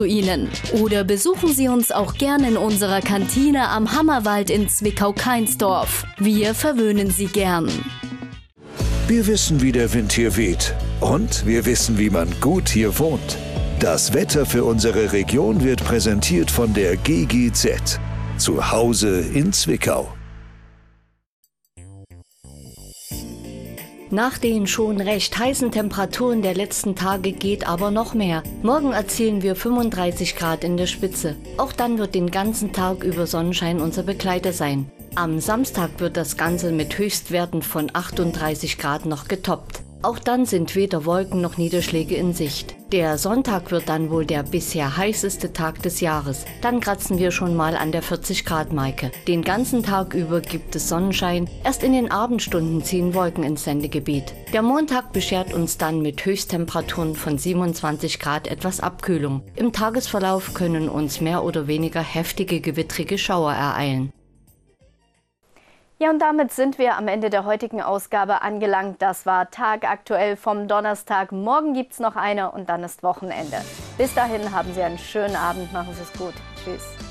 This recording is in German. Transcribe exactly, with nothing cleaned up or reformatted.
zu Ihnen. Oder besuchen Sie uns auch gerne in unserer Kantine am Hammerwald in Zwickau-Kainsdorf. Wir verwöhnen Sie gern. Wir wissen, wie der Wind hier weht. Und wir wissen, wie man gut hier wohnt. Das Wetter für unsere Region wird präsentiert von der G G Z. Zu Hause in Zwickau. Nach den schon recht heißen Temperaturen der letzten Tage geht aber noch mehr. Morgen erzielen wir fünfunddreißig Grad in der Spitze. Auch dann wird den ganzen Tag über Sonnenschein unser Begleiter sein. Am Samstag wird das Ganze mit Höchstwerten von achtunddreißig Grad noch getoppt. Auch dann sind weder Wolken noch Niederschläge in Sicht. Der Sonntag wird dann wohl der bisher heißeste Tag des Jahres. Dann kratzen wir schon mal an der vierzig Grad Marke. Den ganzen Tag über gibt es Sonnenschein. Erst in den Abendstunden ziehen Wolken ins Sendegebiet. Der Montag beschert uns dann mit Höchsttemperaturen von siebenundzwanzig Grad etwas Abkühlung. Im Tagesverlauf können uns mehr oder weniger heftige gewittrige Schauer ereilen. Ja, und damit sind wir am Ende der heutigen Ausgabe angelangt. Das war Tagaktuell vom Donnerstag. Morgen gibt es noch eine und dann ist Wochenende. Bis dahin haben Sie einen schönen Abend. Machen Sie es gut. Tschüss.